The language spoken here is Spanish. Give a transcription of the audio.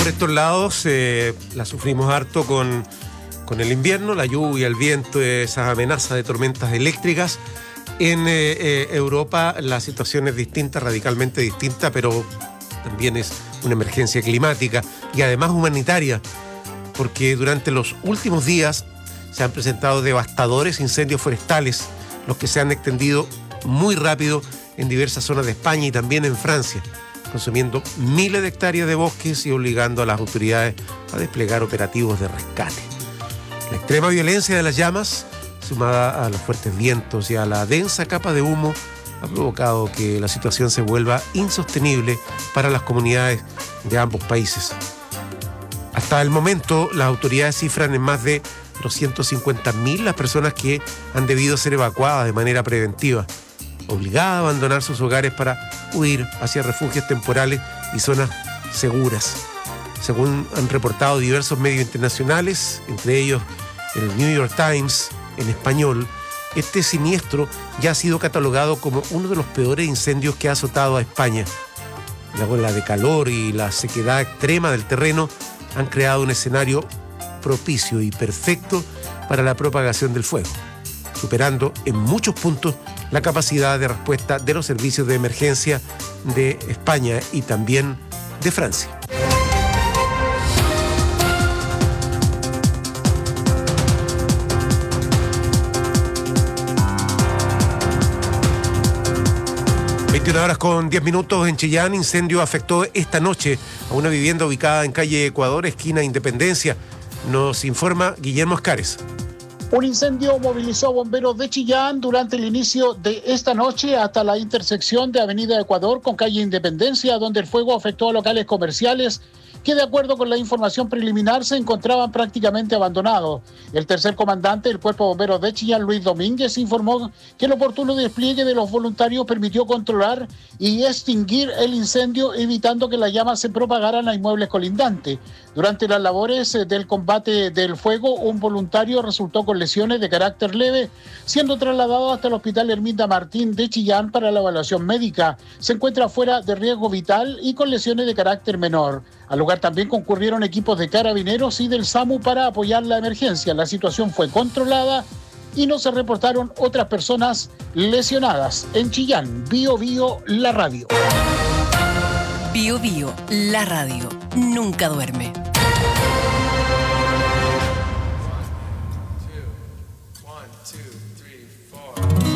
por estos lados la sufrimos harto con el invierno, la lluvia, el viento, esas amenazas de tormentas eléctricas. En Europa la situación es distinta, radicalmente distinta, pero también es una emergencia climática y además humanitaria, porque durante los últimos días se han presentado devastadores incendios forestales, los que se han extendido muy rápido en diversas zonas de España y también en Francia, consumiendo miles de hectáreas de bosques y obligando a las autoridades a desplegar operativos de rescate. La extrema violencia de las llamas, sumada a los fuertes vientos y a la densa capa de humo, ha provocado que la situación se vuelva insostenible para las comunidades de ambos países. Hasta el momento, las autoridades cifran en más de 250.000 las personas que han debido ser evacuadas de manera preventiva, obligadas a abandonar sus hogares para huir hacia refugios temporales y zonas seguras. Según han reportado diversos medios internacionales, entre ellos el New York Times en español, este siniestro ya ha sido catalogado como uno de los peores incendios que ha azotado a España. La ola de calor y la sequedad extrema del terreno han creado un escenario propicio y perfecto para la propagación del fuego, superando en muchos puntos la capacidad de respuesta de los servicios de emergencia de España y también de Francia. Horas con 10 minutos en Chillán. Incendio afectó esta noche a una vivienda ubicada en calle Ecuador, esquina Independencia. Nos informa Guillermo Escares. Un incendio movilizó a bomberos de Chillán durante el inicio de esta noche hasta la intersección de Avenida Ecuador con calle Independencia, donde el fuego afectó a locales comerciales que, de acuerdo con la información preliminar, se encontraban prácticamente abandonados. El tercer comandante del Cuerpo de Bomberos de Chillán, Luis Domínguez, informó que el oportuno despliegue de los voluntarios permitió controlar y extinguir el incendio, evitando que las llamas se propagaran a inmuebles colindantes. Durante las labores del combate del fuego, un voluntario resultó con lesiones de carácter leve, siendo trasladado hasta el Hospital Herminda Martín de Chillán para la evaluación médica. Se encuentra fuera de riesgo vital y con lesiones de carácter menor. Al lugar también concurrieron equipos de carabineros y del SAMU para apoyar la emergencia. La situación fue controlada y no se reportaron otras personas lesionadas. En Chillán, Bío Bío, la radio. Bío Bío, la radio. Nunca duerme.